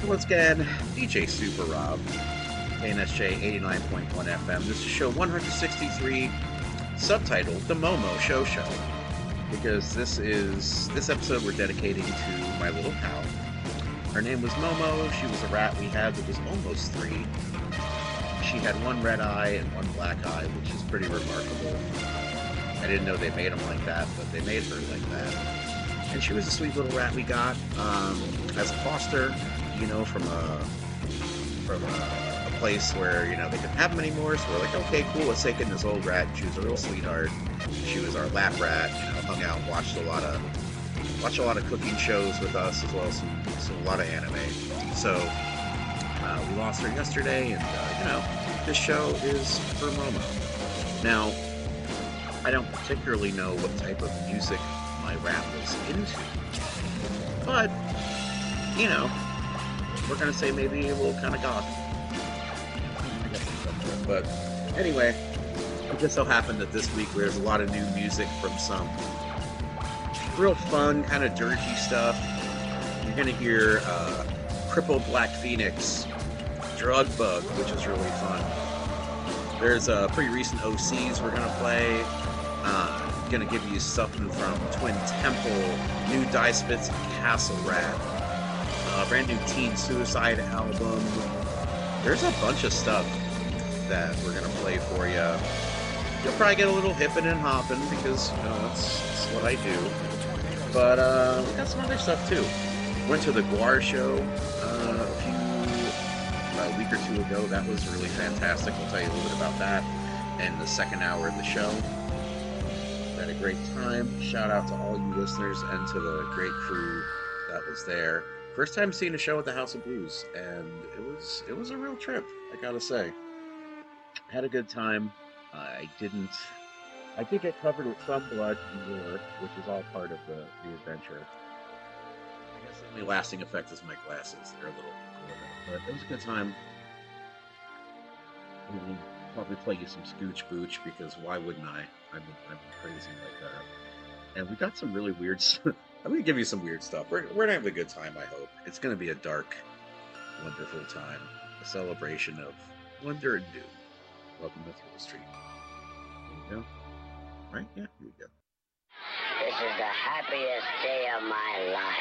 Once again, DJ Super Rob, KNSJ 89.1 FM. This is show 163, subtitled The Momo Show Show. Because this episode we're dedicating to my little pal. Her name was Momo. She was a rat we had that was almost 3. She had one red eye and one black eye, which is pretty remarkable. I didn't know they made them like that, but they made her like that. And she was a sweet little rat we got as a foster, from a place where, they couldn't have them anymore. So we're like, okay, cool, let's take in this old rat. She was a real sweetheart. She was our lap rat, hung out, watched a lot of cooking shows with us, as well as a lot of anime. So we lost her yesterday, and this show is for Momo. Now, I don't particularly know what type of music my rat was into, but we're gonna say maybe a little kind of goth. But anyway, it just so happened that this week there's a lot of new music from some real fun, kind of dirgy stuff. You're gonna hear Crippled Black Phoenix, Drug Bug, which is really fun. There's a pretty recent OCs we're gonna play. Gonna give you something from Twin Temple, new Die Spits and Castle Rat, brand new Teen Suicide album. There's a bunch of stuff that we're gonna play for you. You'll probably get a little hippin' and hoppin' because that's what I do. But we got some other stuff too. Went to the Guar show a week or two ago. That was really fantastic. We'll tell you a little bit about that in the second hour of the show. Had a great time. Shout out to all you listeners and to the great crew that was there. First time seeing a show at the House of Blues, and it was a real trip, I gotta say. Had a good time. I did get covered with some blood and gore, which is all part of the adventure. I guess the only lasting effect is my glasses. They're a little cool, but it was a good time. We'll probably play you some Scooch Booch, because why wouldn't I? I'm crazy like that. And we got some really weird stuff. I'm going to give you some weird stuff. We're going to have a good time, I hope. It's going to be a dark, wonderful time. A celebration of wonder and doom. Welcome to Thrill Street. Here we go. Right? Yeah, here we go. This is the happiest day of my life.